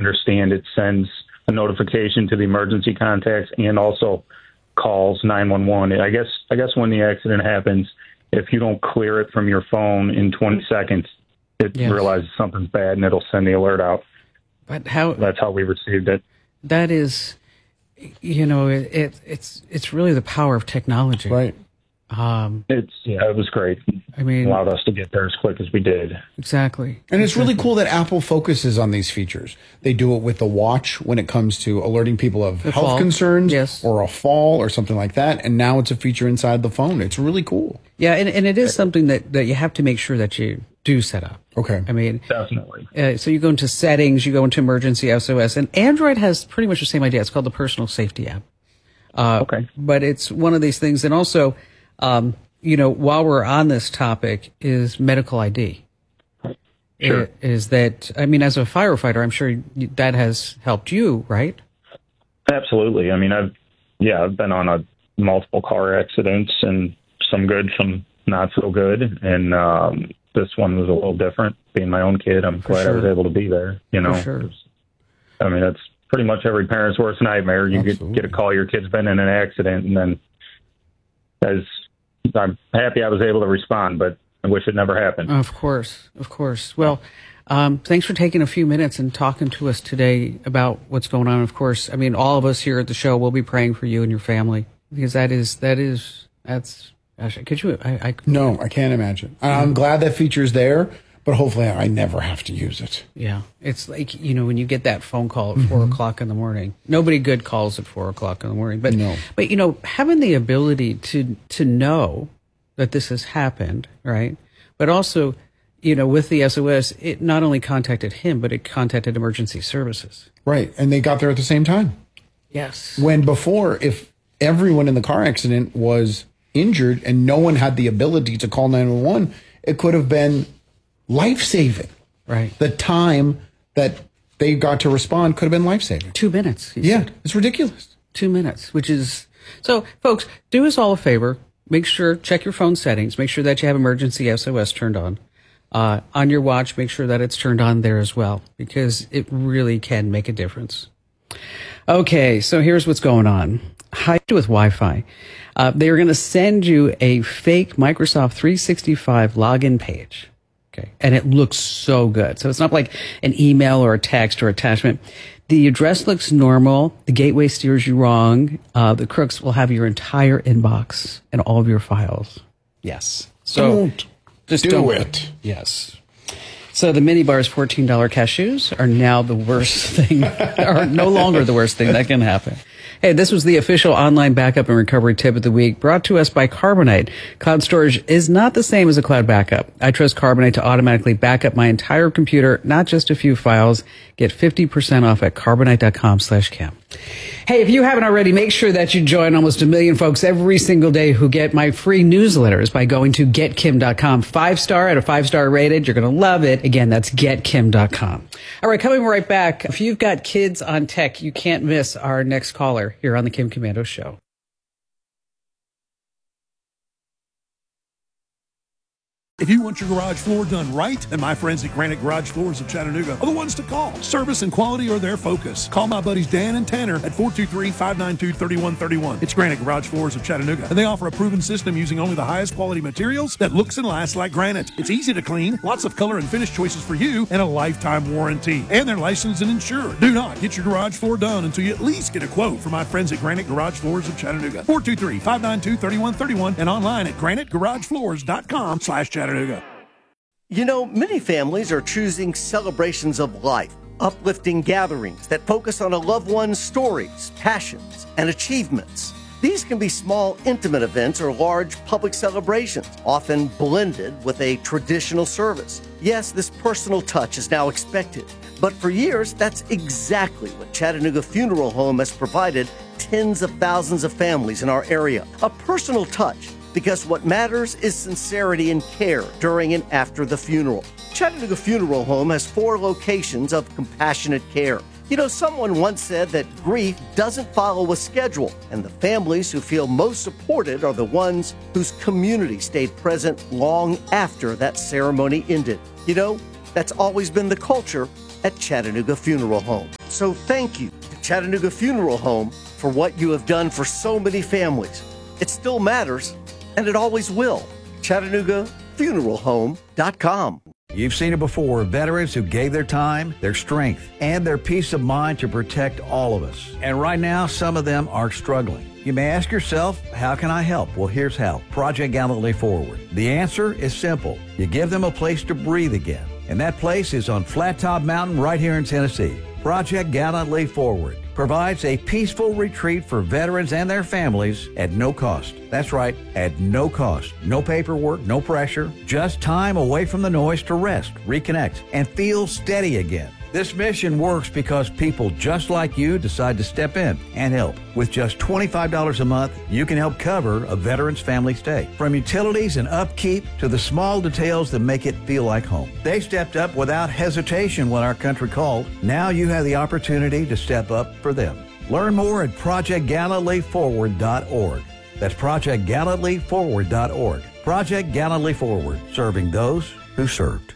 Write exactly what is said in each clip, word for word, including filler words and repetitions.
understand it sends a notification to the emergency contacts and also calls nine one one. I guess I guess when the accident happens, if you don't clear it from your phone in twenty seconds, it yes. realizes something's bad and it'll send the alert out. But how? That's how we received it. That is, you know, it, it it's it's really the power of technology, right? Um, it's yeah, it was great. I mean, it allowed us to get there as quick as we did. Exactly, and it's exactly. really cool that Apple focuses on these features. They do it with the watch when it comes to alerting people of the health fall. concerns, yes. or a fall or something like that. And now it's a feature inside the phone. It's really cool. Yeah, and, and it is something that, that you have to make sure that you do set up. Okay, I mean, definitely. Uh, so you go into settings, you go into emergency S O S, and Android has pretty much the same idea. It's called the Personal Safety app. Uh, okay, but it's one of these things, and also. Um, You know, while we're on this topic, is medical I D. Sure. It, is that, I mean, as a firefighter, I'm sure that has helped you, right? Absolutely. I mean, I've, yeah, I've been on a multiple car accidents, and some good, some not so good. And um, this one was a little different. Being my own kid, I'm For glad sure. I was able to be there. You know, For sure. I mean, that's pretty much every parent's worst nightmare. You get, get a call your kid's been in an accident, and then as I'm happy I was able to respond, but I wish it never happened. Of course, of course. Well, um, thanks for taking a few minutes and talking to us today about what's going on. Of course, I mean, all of us here at the show will be praying for you and your family, because that is, that is, that's, gosh, could you, I, I No, I can't imagine. I'm glad that feature's there, but hopefully I never have to use it. Yeah. It's like, you know, when you get that phone call at four mm-hmm. o'clock in the morning, nobody good calls at four o'clock in the morning, but, no. but, you know, having the ability to, to know that this has happened, right? But also, you know, with the S O S, it not only contacted him, but it contacted emergency services. Right. And they got there at the same time. Yes. When before, if everyone in the car accident was injured and no one had the ability to call nine one one, it could have been life-saving. Right. The time that they got to respond could have been life-saving. Two minutes. Yeah, said. It's ridiculous. Two minutes, which is... So, folks, do us all a favor. Make sure, check your phone settings. Make sure that you have emergency S O S turned on. Uh, on your watch, make sure that it's turned on there as well, because it really can make a difference. Okay, so here's what's going on. Hi, with Wi-Fi. Uh, they are going to send you a fake Microsoft three sixty-five login page. Okay, and it looks so good. So it's not like an email or a text or attachment. The address looks normal. The gateway steers you wrong. Uh, the crooks will have your entire inbox and all of your files. Yes. So don't just do don't. it. Yes. So the minibar's fourteen dollars cashews are now the worst thing, are no longer the worst thing that can happen. Hey, this was the official online backup and recovery tip of the week, brought to us by Carbonite. Cloud storage is not the same as a cloud backup. I trust Carbonite to automatically back up my entire computer, not just a few files. Get fifty percent off at carbonite.com slash Kim. Hey, if you haven't already, make sure that you join almost a million folks every single day who get my free newsletters by going to get kim dot com. Five star at a five star rated. You're going to love it. Again, that's get kim dot com. All right, coming right back. If you've got kids on tech, you can't miss our next caller here on the Kim Komando Show. If you want your garage floor done right, then my friends at Granite Garage Floors of Chattanooga are the ones to call. Service and quality are their focus. Call my buddies Dan and Tanner at four two three, five nine two, three one three one. It's Granite Garage Floors of Chattanooga, and they offer a proven system using only the highest quality materials that looks and lasts like granite. It's easy to clean, lots of color and finish choices for you, and a lifetime warranty. And they're licensed and insured. Do not get your garage floor done until you at least get a quote from my friends at Granite Garage Floors of Chattanooga. four two three, five nine two, three one three one and online at granite garage floors dot com slash Chattanooga. You know, many families are choosing celebrations of life, uplifting gatherings that focus on a loved one's stories, passions, and achievements. These can be small, intimate events or large public celebrations, often blended with a traditional service. Yes, this personal touch is now expected, but for years, that's exactly what Chattanooga Funeral Home has provided tens of thousands of families in our area. A personal touch, because what matters is sincerity and care during and after the funeral. Chattanooga Funeral Home has four locations of compassionate care. You know, someone once said that grief doesn't follow a schedule, and the families who feel most supported are the ones whose community stayed present long after that ceremony ended. You know, that's always been the culture at Chattanooga Funeral Home. So thank you to Chattanooga Funeral Home for what you have done for so many families. It still matters, and it always will. Chattanooga Funeral Home dot com. You've seen it before, veterans who gave their time, their strength, and their peace of mind to protect all of us. And right now, some of them are struggling. You may ask yourself, how can I help? Well, here's how. Project Gallantly Forward. The answer is simple. You give them a place to breathe again. And that place is on Flat Top Mountain right here in Tennessee. Project Gallantly Forward provides a peaceful retreat for veterans and their families at no cost. That's right, at no cost. No paperwork, no pressure, just time away from the noise to rest, reconnect, and feel steady again. This mission works because people just like you decide to step in and help. With just twenty-five dollars a month, you can help cover a veteran's family stay. From utilities and upkeep to the small details that make it feel like home. They stepped up without hesitation when our country called. Now you have the opportunity to step up for them. Learn more at project gallantly forward dot org. That's project gallantly forward dot org. Project Gallantly Forward, serving those who served.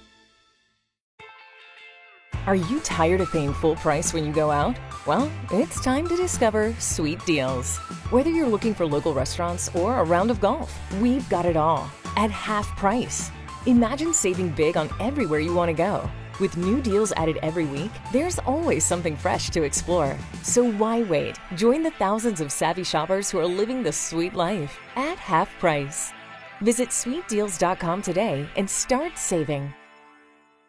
Are you tired of paying full price when you go out? Well, it's time to discover Sweet Deals. Whether you're looking for local restaurants or a round of golf, we've got it all at half price. Imagine saving big on everywhere you want to go. With new deals added every week, there's always something fresh to explore. So why wait? Join the thousands of savvy shoppers who are living the sweet life at half price. Visit sweet deals dot com today and start saving.